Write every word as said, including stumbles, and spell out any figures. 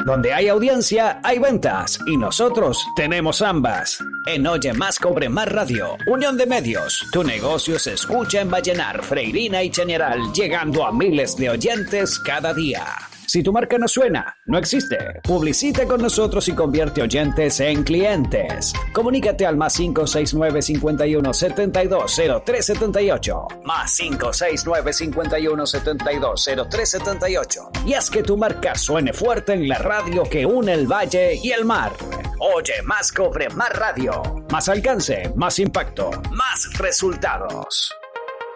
Donde hay audiencia, hay ventas. Y nosotros tenemos ambas. En Oye Más Cobre Más Radio, Unión de Medios, tu negocio se escucha en Vallenar, Freirina y Chañaral, llegando a miles de oyentes cada día. Si tu marca no suena, no existe. Publicita con nosotros y convierte oyentes en clientes. Comunícate al más cinco seis nueve, cincuenta y uno, setenta y dos, cero tres setenta y ocho. Más cinco seis nueve, cincuenta y uno, setenta y dos, cero tres setenta y ocho. Y haz que tu marca suene fuerte en la radio que une el valle y el mar. Oye Más Cobre Más Radio. Más alcance, más impacto, más resultados.